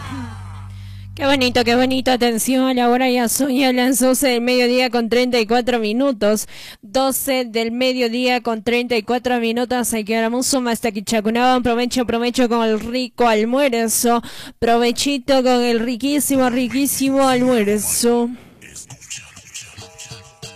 Qué bonito, atención, a la hora ya son ya las 12 del mediodía con 34 minutos, 12 del mediodía con 34 minutos, hay que ahora mucho más taquichacunaban, provecho con el rico almuerzo, provechito con el riquísimo almuerzo.